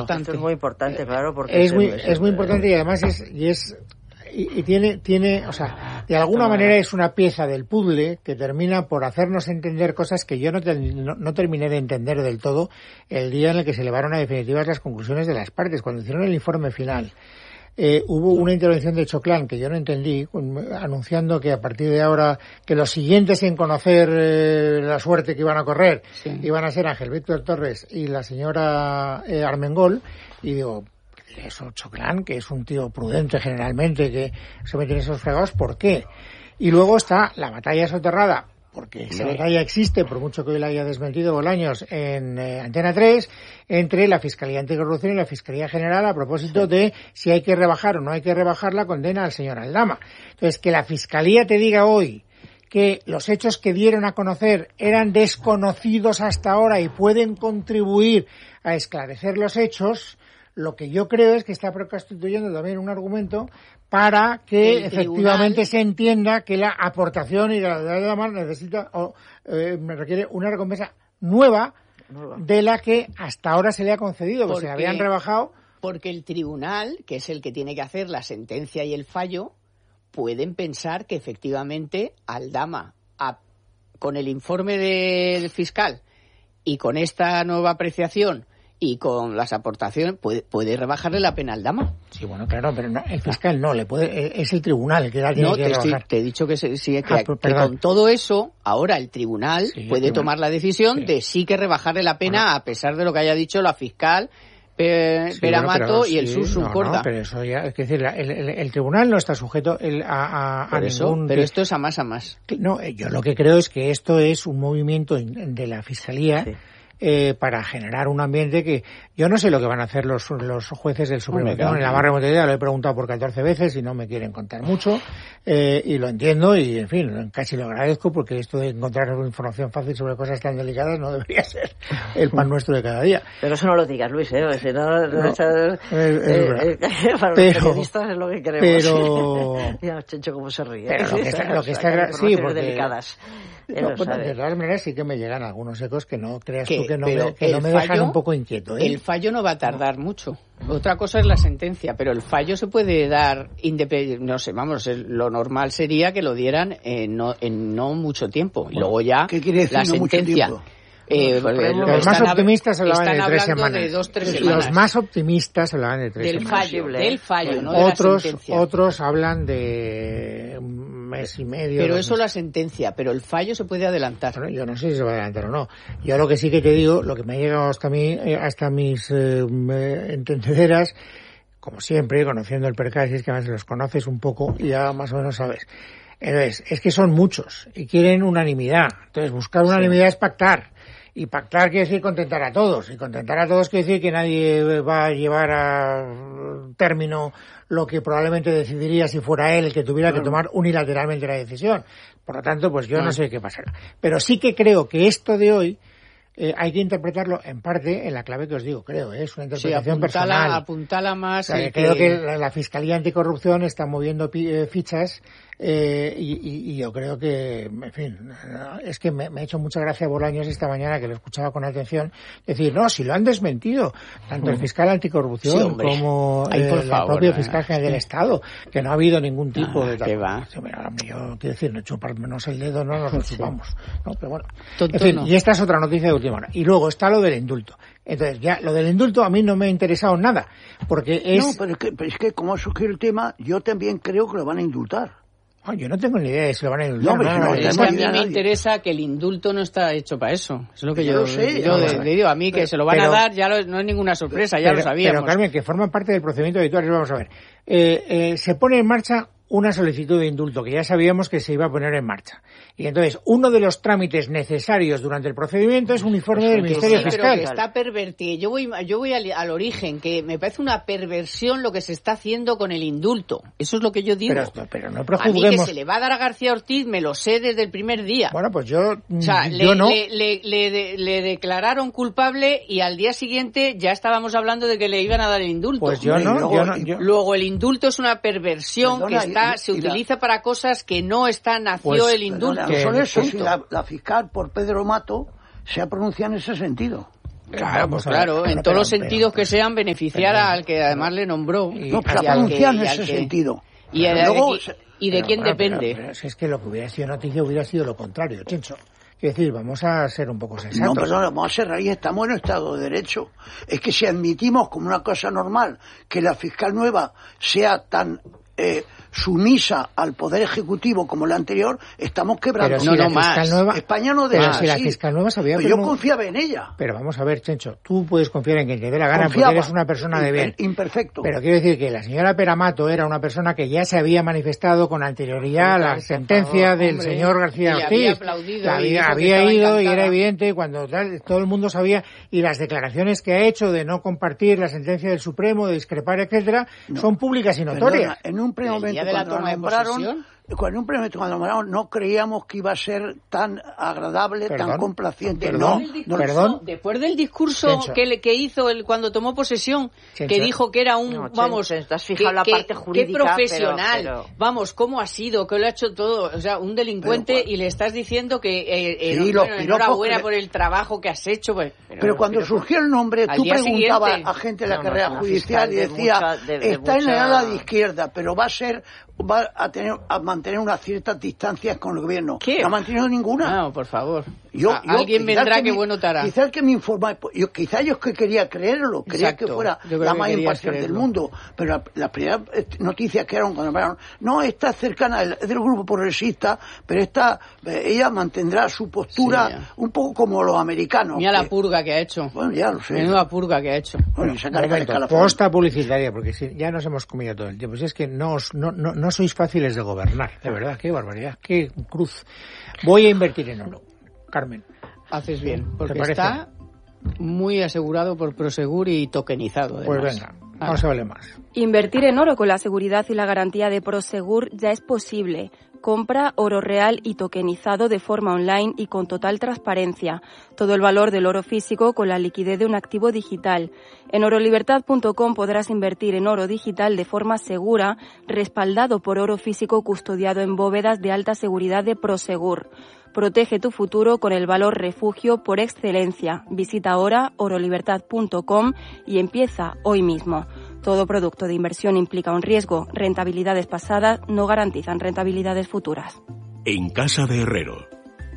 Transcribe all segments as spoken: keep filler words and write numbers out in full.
importante. Esto es muy importante, claro, porque es muy, es muy importante y además es, y es, y, y tiene, tiene, o sea, de alguna manera es una pieza del puzzle que termina por hacernos entender cosas que yo no, te, no, no terminé de entender del todo el día en el que se elevaron a definitivas las conclusiones de las partes, cuando hicieron el informe final. Eh, hubo una intervención de Choclán que yo no entendí, anunciando que a partir de ahora, que los siguientes en conocer eh, la suerte que iban a correr, sí, iban a ser Ángel Víctor Torres y la señora eh, Armengol, y digo, eso Choclán, que es un tío prudente generalmente, que se mete en esos fregados, ¿por qué? Y luego está la batalla soterrada, porque esa batalla existe, por mucho que hoy la haya desmentido Bolaños en eh, Antena tres, entre la Fiscalía Anticorrupción y la Fiscalía General a propósito sí. de si hay que rebajar o no hay que rebajar la condena al señor Aldama. Entonces, que la Fiscalía te diga hoy que los hechos que dieron a conocer eran desconocidos hasta ahora y pueden contribuir a esclarecer los hechos, lo que yo creo es que está constituyendo también un argumento para que el efectivamente tribunal se entienda que la aportación y la de la mano necesita o eh, me requiere una recompensa nueva, nueva de la que hasta ahora se le ha concedido, porque se le habían rebajado. Porque el tribunal, que es el que tiene que hacer la sentencia y el fallo, pueden pensar que efectivamente Aldama, a, con el informe del fiscal y con esta nueva apreciación y con las aportaciones puede, puede rebajarle la pena al Aldama. Sí, bueno, claro, pero no, el fiscal no, le puede, es el tribunal que la tiene no, que te rebajar. No, te he dicho que, sí, que, ah, que con todo eso, ahora el tribunal sí, puede el tribunal. tomar la decisión sí. de sí que rebajarle la pena bueno. a pesar de lo que haya dicho la fiscal Pe, sí, Peramato bueno, y el sí, Susun no, Corda. No, pero eso ya, es decir, el, el, el tribunal no está sujeto el, a, a, a eso, ningún... Pero esto es a más a más. No, yo lo que creo es que esto es un movimiento de la Fiscalía sí. eh, para generar un ambiente que yo no sé lo que van a hacer los los jueces del Supremo. En la barra de Montevideo lo he preguntado por catorce veces y no me quieren contar mucho eh, y lo entiendo y en fin, casi lo agradezco porque esto de encontrar información fácil sobre cosas tan delicadas no debería ser el pan nuestro de cada día. Pero eso no lo digas, Luis, ¿eh? Si no, no, no es, es, eh, eh, para pero, los periodistas es lo que queremos. Pero... Mira, Chencho, cómo se ríe. Pero lo que está... Lo que está sí, porque... delicadas. No, bueno, de todas maneras sí que me llegan algunos ecos que no creas tú que no me, que no me fallo, dejan un poco inquieto. ¿eh? El fallo no va a tardar mucho. Otra cosa es la sentencia, pero el fallo se puede dar independiente. No sé, vamos, lo normal sería que lo dieran en no, en no mucho tiempo. Bueno, y luego ya ¿qué quiere decir la no sentencia. Mucho tiempo? Eh, los más optimistas hablaban de tres semanas. De dos, tres semanas. Los más optimistas hablaban de tres del semanas. Fallo, del fallo, no otros, de la sentencia. Otros hablan de un mes y medio. Pero eso meses. La sentencia, pero el fallo se puede adelantar. Bueno, yo no sé si se va a adelantar o no. Yo lo que sí que te digo, lo que me ha llegado hasta mí, hasta mis eh, entendederas, como siempre, conociendo el percal, si es que además los conoces un poco y ya más o menos sabes. Entonces, es que son muchos y quieren unanimidad. Entonces, buscar unanimidad sí. es pactar. Y pactar quiere decir contentar a todos. Y contentar a todos quiere decir que nadie va a llevar a término lo que probablemente decidiría si fuera él el que tuviera que tomar unilateralmente la decisión. Por lo tanto, pues yo no sé qué pasará. Pero sí que creo que esto de hoy eh, hay que interpretarlo en parte en la clave que os digo, creo, ¿eh? Es una interpretación sí, apuntala, personal. Apuntala más. O sea, que creo que la, la Fiscalía Anticorrupción está moviendo pi, eh, fichas eh, y, y, y yo creo que, en fin, es que me, me ha hecho mucha gracia Bolaños esta mañana, que lo escuchaba con atención, decir, no, si lo han desmentido, tanto el fiscal Anticorrupción sí, como Ay, eh, el propio fiscal general del Estado, que no ha habido ningún tipo ah, de... ¿Qué va? Sí, mira, yo quiero decir, no chuparnos el dedo, no nos lo chupamos. Sí. No, pero bueno. Tonto en fin, no. Y esta es otra noticia de última hora. Y luego está lo del indulto. Entonces, ya, lo del indulto a mí no me ha interesado nada, porque es... No, pero es que, pero es que como surgió el tema, yo también creo que lo van a indultar. Oh, yo no tengo ni idea de si lo van a indultar. No, pero no, no, es que a mí me interesa que el indulto no está hecho para eso. Es lo que yo, yo, sé, yo le digo a mí que pero, se lo van pero, a dar, ya lo, no es ninguna sorpresa, ya pero, lo sabíamos. Pero Carmen, que forman parte del procedimiento habitual, vamos a ver. Eh, eh, se pone en marcha una solicitud de indulto que ya sabíamos que se iba a poner en marcha. Y entonces, uno de los trámites necesarios durante el procedimiento es un informe pues del Ministerio sí, Fiscal. Pero que está pervertido. Yo voy, yo voy al, al origen, que me parece una perversión lo que se está haciendo con el indulto. Eso es lo que yo digo. Pero, pero no prejuzguemos. A mí que se le va a dar a García Ortiz, me lo sé desde el primer día. Bueno, pues yo, o sea, yo le, no. Le, le, le, le, le declararon culpable y al día siguiente ya estábamos hablando de que le iban a dar el indulto. Pues yo no. Luego, yo no yo... luego el indulto es una perversión Perdona, que está, y, se y utiliza la... para cosas que no está, nació pues, el indulto. Perdona, no son eso, si la, la fiscal por Pedro Mato se ha pronunciado en ese sentido. Claro, pues claro, en todos los sentidos que sean, beneficiar al que además le nombró. No, pero pronunciar en ese sentido. Y, el, Luego, y de pero, quién bueno, depende. Pero, pero si es que lo que hubiera sido noticia hubiera sido lo contrario, Chencho. Quiero decir, vamos a ser un poco sensatos. No, perdón, vamos a ser ahí, estamos en Estado de Derecho. Es que si admitimos como una cosa normal que la fiscal nueva sea tan eh, sumisa al Poder Ejecutivo como la anterior, estamos quebrando. Pero si no, la no fiscal más. Nueva, España no debe pero si la fiscal nueva sabía, pero yo no, confiaba en ella. Pero vamos a ver, Chencho, tú puedes confiar en quien te dé la gana Confiaba, porque eres una persona de bien. Imperfecto. Pero quiero decir que la señora Peramato era una persona que ya se había manifestado con anterioridad a la sentencia favor, del hombre, señor García Ortiz. Había, había, había ido encantada. Y era evidente cuando tal, todo el mundo sabía, y las declaraciones que ha hecho de no compartir la sentencia del Supremo, de discrepar, etcétera, no, son públicas y notorias. Perdona, en un primer momento, cuando la nombraron, Cuando un primer cuando nombraron, no creíamos que iba a ser tan agradable, ¿Perdón? tan complaciente. ¿Perdón? No, no, ¿Perdón? Después del discurso que, le, que hizo él cuando tomó posesión, Chencho. que dijo que era un, no, vamos, Chencho, estás fijado que, la que, parte jurídica, qué profesional, pero, pero... vamos, cómo ha sido, que lo ha hecho todo, o sea, un delincuente pero, y le estás diciendo que eh, sí, eh, no, bueno, enhorabuena por el trabajo que has hecho. Pues, pero, pero cuando pero, surgió el nombre, tú preguntabas siguiente. a gente de la no, carrera no, judicial y decía, de, de está mucha... en el ala de izquierda, pero va a ser va a tener a mantener unas ciertas distancias con el gobierno. ¿Qué? No ha mantenido ninguna. No, por favor. Yo, a, yo, alguien vendrá que, que me, bueno te hará. Quizá el que me informa, yo, quizá yo que quería creerlo, quería Exacto. que fuera la más imparcial del mundo, pero las la primeras noticias que eran cuando hablaron, no, está cercana, es del grupo progresista, pero esta, eh, ella mantendrá su postura sí, un poco como los americanos. Mira que, la purga que ha hecho. Bueno, ya lo sé. Menuda purga que ha hecho. Bueno, y sacar momento, posta publicitaria, porque si, ya nos hemos comido todo el tiempo. Si es que no, no, no, no sois fáciles de gobernar, de verdad, qué barbaridad, qué cruz. Voy a invertir en oro, Carmen. Haces bien, porque está muy asegurado por Prosegur y tokenizado. Además. Pues venga, vamos a verle más. Invertir en oro con la seguridad y la garantía de Prosegur ya es posible. Compra oro real y tokenizado de forma online y con total transparencia. Todo el valor del oro físico con la liquidez de un activo digital. En orolibertad punto com podrás invertir en oro digital de forma segura, respaldado por oro físico custodiado en bóvedas de alta seguridad de Prosegur. Protege tu futuro con el valor refugio por excelencia. Visita ahora orolibertad punto com y empieza hoy mismo. Todo producto de inversión implica un riesgo. Rentabilidades pasadas no garantizan rentabilidades futuras. En casa de Herrero.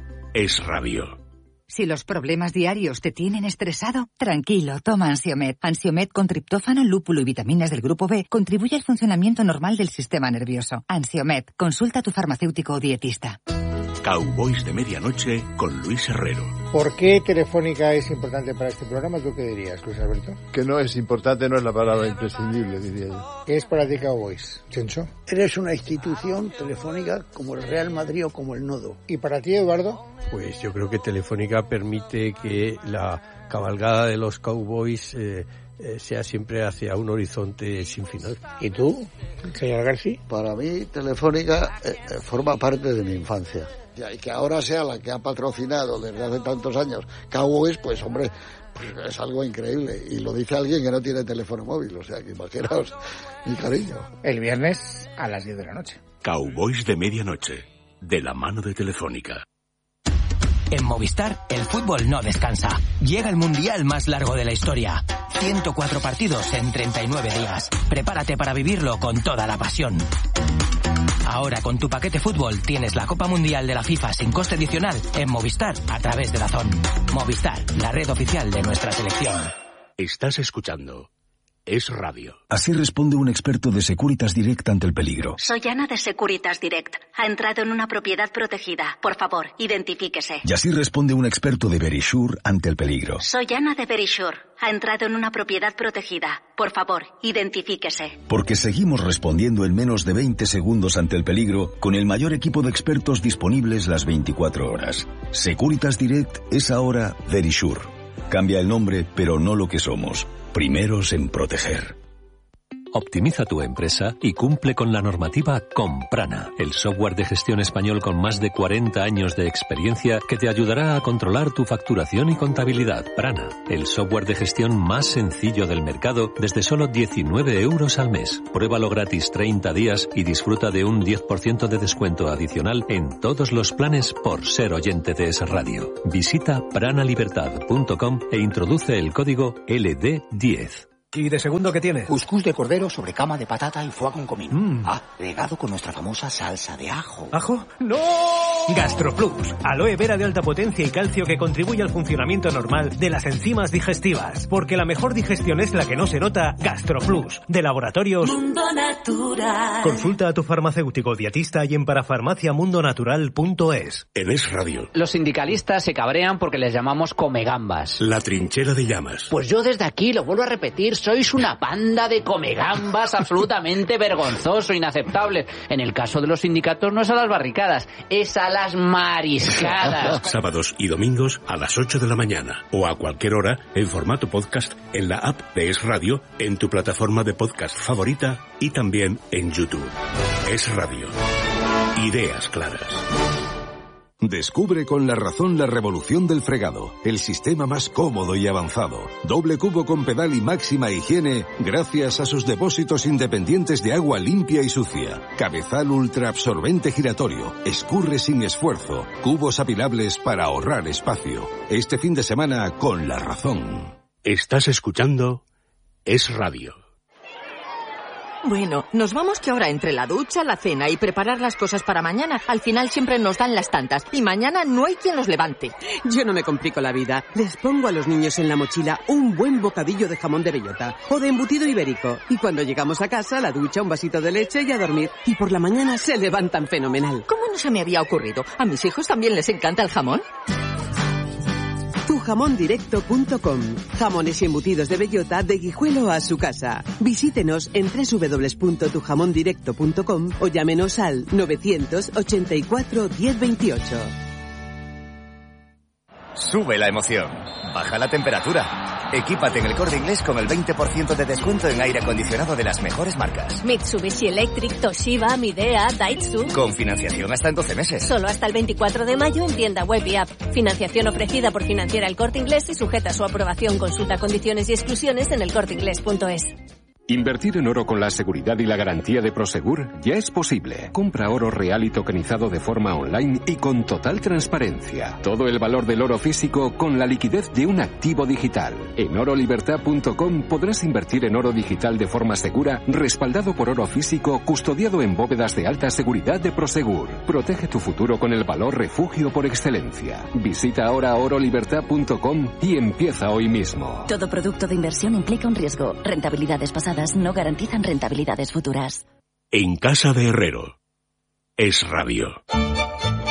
Es Radio. Si los problemas diarios te tienen estresado, tranquilo, toma Ansiomed. Ansiomed con triptófano, lúpulo y vitaminas del grupo B contribuye al funcionamiento normal del sistema nervioso. Ansiomed, consulta a tu farmacéutico o dietista. Cowboys de Medianoche con Luis Herrero. ¿Por qué Telefónica es importante para este programa? ¿Tú qué dirías, Luis Alberto? Que no es importante, no es la palabra imprescindible, diría yo. ¿Qué es para ti Cowboys, Chencho? Eres una institución telefónica como el Real Madrid o como el Nodo. ¿Y para ti, Eduardo? Pues yo creo que Telefónica permite que la cabalgada de los Cowboys eh, eh, sea siempre hacia un horizonte sin final. ¿Y tú, señor García? Para mí, Telefónica eh, forma parte de mi infancia. Y que ahora sea la que ha patrocinado desde hace tantos años Cowboys, pues hombre, pues es algo increíble. Y lo dice alguien que no tiene teléfono móvil, o sea que imaginaos mi cariño. El viernes a las diez de la noche. Cowboys de Medianoche, de la mano de Telefónica. En Movistar, el fútbol no descansa. Llega el mundial más largo de la historia. ciento cuatro partidos en treinta y nueve días. Prepárate para vivirlo con toda la pasión. Ahora con tu paquete fútbol tienes la Copa Mundial de la FIFA sin coste adicional en Movistar a través de DAZN. Movistar, la red oficial de nuestra selección. Estás escuchando Es Radio. Así responde un experto de Securitas Direct ante el peligro. Soy Ana de Securitas Direct. Ha entrado en una propiedad protegida. Por favor, identifíquese. Y así responde un experto de Verisure ante el peligro. Soy Ana de Verisure. Ha entrado en una propiedad protegida. Por favor, identifíquese. Porque seguimos respondiendo en menos de veinte segundos ante el peligro con el mayor equipo de expertos disponibles las veinticuatro horas. Securitas Direct es ahora Verisure. Cambia el nombre, pero no lo que somos. Primeros en proteger. Optimiza tu empresa y cumple con la normativa con Prana, el software de gestión español con más de cuarenta años de experiencia que te ayudará a controlar tu facturación y contabilidad. Prana, el software de gestión más sencillo del mercado desde solo diecinueve euros al mes. Pruébalo gratis treinta días y disfruta de un diez por ciento de descuento adicional en todos los planes por ser oyente de Es Radio. Visita pranalibertad punto com e introduce el código L D diez. ¿Y de segundo qué tiene? Cuscús de cordero sobre cama de patata y foie con comino. Mm. Ah, regado con nuestra famosa salsa de ajo. ¿Ajo? ¡No! GastroPlus, aloe vera de alta potencia y calcio que contribuye al funcionamiento normal de las enzimas digestivas. Porque la mejor digestión es la que no se nota. GastroPlus, de Laboratorios Mundo Natural. Consulta a tu farmacéutico dietista y en parafarmacia mundo natural punto es. En Es Radio. Los sindicalistas se cabrean porque les llamamos comegambas. La trinchera de llamas. Pues yo desde aquí lo vuelvo a repetir. Sois una banda de comegambas absolutamente vergonzoso, inaceptable. En el caso de los sindicatos no es a las barricadas, es a las mariscadas. Sábados y domingos a las ocho de la mañana o a cualquier hora en formato podcast en la app de Es Radio, en tu plataforma de podcast favorita y también en YouTube. Es Radio. Ideas claras. Descubre con La Razón la revolución del fregado, el sistema más cómodo y avanzado. Doble cubo con pedal y máxima higiene gracias a sus depósitos independientes de agua limpia y sucia. Cabezal ultra absorbente giratorio, escurre sin esfuerzo, cubos apilables para ahorrar espacio. Este fin de semana con La Razón. Estás escuchando Es Radio. Bueno, nos vamos que ahora entre la ducha, la cena y preparar las cosas para mañana, al final siempre nos dan las tantas y mañana no hay quien los levante. Yo no me complico la vida. Les pongo a los niños en la mochila un buen bocadillo de jamón de bellota o de embutido ibérico. Y cuando llegamos a casa, la ducha, un vasito de leche y a dormir. Y por la mañana se levantan fenomenal. ¿Cómo no se me había ocurrido? ¿A mis hijos también les encanta el jamón? tu jamón directo punto com. Jamones y embutidos de bellota de Guijuelo a su casa. Visítenos en doble u doble u doble u punto tu jamón directo punto com o llámenos al novecientos ochenta y cuatro diez veintiocho. Sube la emoción. Baja la temperatura. Equípate en El Corte Inglés con el veinte por ciento de descuento en aire acondicionado de las mejores marcas. Mitsubishi Electric, Toshiba, Midea, Daihatsu. Con financiación hasta en doce meses. Solo hasta el veinticuatro de mayo en tienda web y app. Financiación ofrecida por Financiera El Corte Inglés y sujeta a su aprobación. Consulta condiciones y exclusiones en el corte inglés punto es. Invertir en oro con la seguridad y la garantía de Prosegur ya es posible. Compra oro real y tokenizado de forma online y con total transparencia. Todo el valor del oro físico con la liquidez de un activo digital. En oro libertad punto com podrás invertir en oro digital de forma segura, respaldado por oro físico, custodiado en bóvedas de alta seguridad de Prosegur. Protege tu futuro con el valor refugio por excelencia. Visita ahora oro libertad punto com y empieza hoy mismo. Todo producto de inversión implica un riesgo. Rentabilidades pasadas no garantizan rentabilidades futuras. En casa de Herrero. Es Radio.